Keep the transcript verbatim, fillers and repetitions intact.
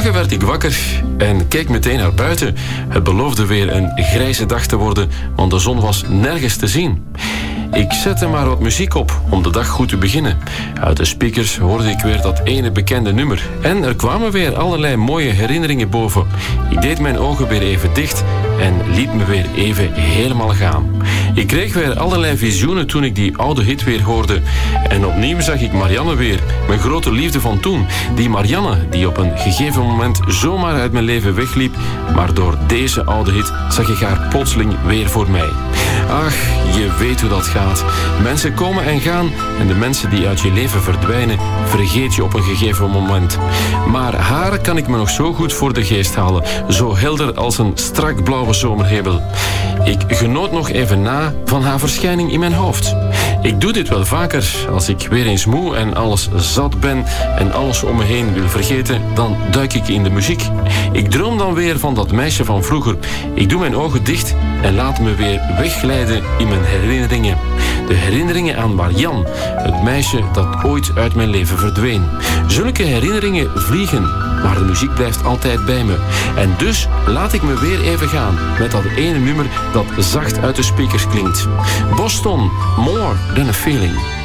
morgen werd ik wakker en keek meteen naar buiten. Het beloofde weer een grijze dag te worden, want de zon was nergens te zien. Ik zette maar wat muziek op om de dag goed te beginnen. Uit de speakers hoorde ik weer dat ene bekende nummer. En er kwamen weer allerlei mooie herinneringen boven. Ik deed mijn ogen weer even dicht en liet me weer even helemaal gaan. Ik kreeg weer allerlei visioenen toen ik die oude hit weer hoorde. En opnieuw zag ik Marianne weer, mijn grote liefde van toen. Die Marianne die op een gegeven moment zomaar uit mijn leven wegliep. Maar door deze oude hit zag ik haar plotseling weer voor mij. Ach, je weet hoe dat gaat. Mensen komen en gaan en de mensen die uit je leven verdwijnen, vergeet je op een gegeven moment. Maar haar kan ik me nog zo goed voor de geest halen, zo helder als een strak blauwe zomerhemel. Ik genoot nog even na van haar verschijning in mijn hoofd. Ik doe dit wel vaker. Als ik weer eens moe en alles zat ben en alles om me heen wil vergeten, dan duik ik in de muziek. Ik droom dan weer van dat meisje van vroeger. Ik doe mijn ogen dicht en laat me weer wegglijden in mijn herinneringen. De herinneringen aan Marianne, het meisje dat ooit uit mijn leven verdween. Zulke herinneringen vliegen, maar de muziek blijft altijd bij me. En dus laat ik me weer even gaan met dat ene nummer dat zacht uit de speakers klinkt. Boston, More Than a Feeling.